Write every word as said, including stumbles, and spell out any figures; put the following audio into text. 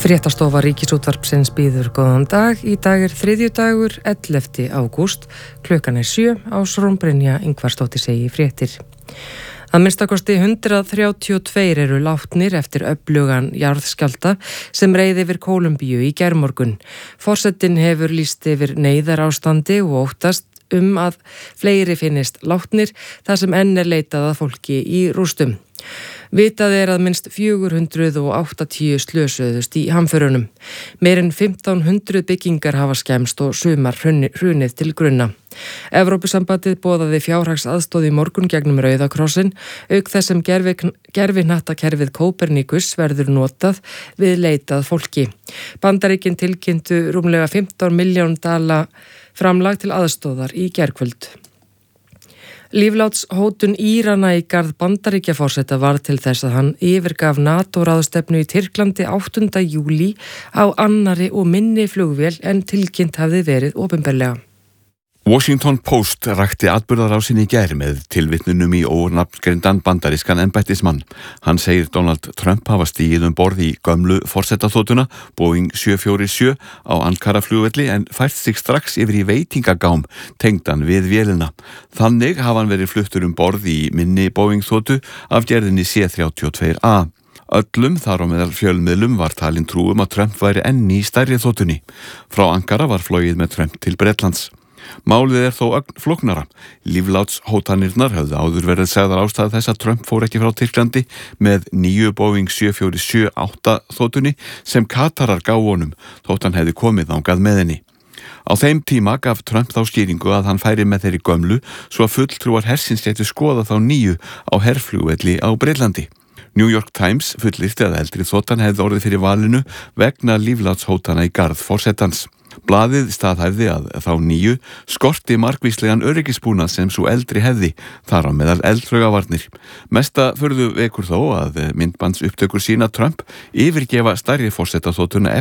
Fréttastofa Ríkisútvarpsins býður góðan dag. Í dag er þriðjudagur, ellefti ágúst. Klukkan er sjö, Ásrún Brynja Ingvarsdóttir segi fréttir. Að minnstakosti hundrað þrjátíu og tveir eru látnir eftir öflugan jarðskjálfta sem reið yfir Kólumbíu í gærmorgun. Forsetinn hefur lýst yfir neyðarástandi og óttast um að fleiri finnist látnir þar sem enn er leitað að fólki í rústum. Vitað er að minnst fjögur hundruð áttatíu slösuðust í hamförunum. Meir en fimmtán hundruð byggingar hafa skemmst og sumar hrunið til grunna. Evrópusambandið boðaði fjárhagsaðstoð í morgun gegnum Rauða krossin, auk þess sem gervihnattakerfið Kópernikus verður notað við leitað fólki. Bandaríkin tilkynntu rúmlega fimmtán milljón dala framlag til aðstoðar í gærkvöld. Líflátshótun Írana í garð Bandaríkjaforseta var til þess að hann yfirgaf NATO-ráðstefnu í Tyrklandi áttunda júlí á annarri og minni flugvél en tilkynnt hafði verið opinberlega. Washington Post rakti atburðarásin í gær með tilvitnunum í ónafngreindan bandarískan embættismann. Hann segir Donald Trump hafa stigið um borð í gömlu forsetaþotuna Boeing sjö fjögur sjö á Ankara flugvelli en fært sig strax yfir í veitingagám tengdan við vélina. Þannig hafa hann verið fluttur um borð í minni Boeing þotu af gerðinni C þrjátíu og tvö A. Öllum þar á meðal fjölmiðlum var talin trúum að Trump væri enn í stærri þotunni. Frá Ankara var flogið með Trump til Bretlands. Málið er þó ögn flóknara. Líflátshótanirnar höfðu áður verið sagðar ástæða þess að Trump fór ekki frá Tyrklandi með nýju Boeing sjö fjögur sjö átta þotunni sem Katarar gáfu honum þótt hann hefði komið þangað með henni. Á þeim tíma gaf Trump þá skýringu að hann færi með þeirri gömlu svo að fulltrúar hersins gætu skoða þá nýju á herflugvelli á Bretlandi. New York Times fullyrti að eldri þotan hefði orðið fyrir valinu vegna líflátshótana í garð forsetans. Blaðið staðhæfði að þá nýju skorti margvíslegan öryggisbúnað sem svo eldri hefði, þar á meðal eldflaugavarnir. Mesta furðu vekur þó að myndbands upptökur sína Trump yfirgefa stærri forsetaþotuna